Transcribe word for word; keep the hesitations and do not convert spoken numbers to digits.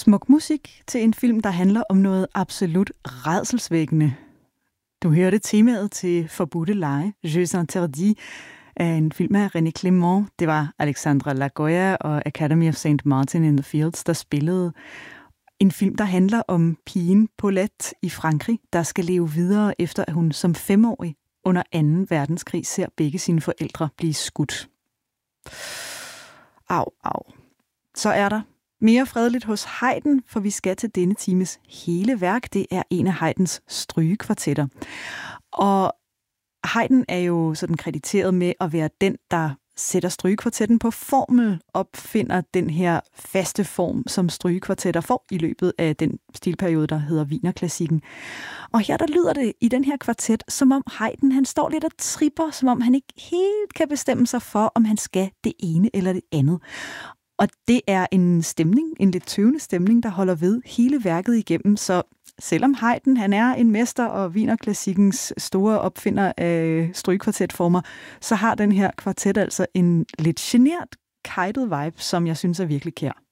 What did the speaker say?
Smuk musik til en film, der handler om noget absolut rædselsvækkende. Du hørte temaet til Forbudte Lege, Jeux Interdits, af en film af René Clément. Det var Alexandra Lagoya og Academy of Saint Martin in the Fields, der spillede en film, der handler om pigen Paulette i Frankrig, der skal leve videre efter, at hun som femårig under anden verdenskrig ser begge sine forældre blive skudt. Au, au. Så er der mere fredeligt hos Haydn, for vi skal til denne times hele værk. Det er en af Haydns strygekvartetter. Og Haydn er jo sådan krediteret med at være den, der sætter strygekvartetten på formel, opfinder den her faste form, som strygekvartetter får i løbet af den stilperiode, der hedder Wienerklassikken. Og her der lyder det i den her kvartet, som om Haydn han står lidt og tripper, som om han ikke helt kan bestemme sig for, om han skal det ene eller det andet. Og det er en stemning, en lidt tøvende stemning, der holder ved hele værket igennem. Så selvom Haydn han er en mester og Wienerklassikkens store opfinder af strygekvartetformer, så har den her kvartet altså en lidt genert, kajtet vibe, som jeg synes er virkelig kær.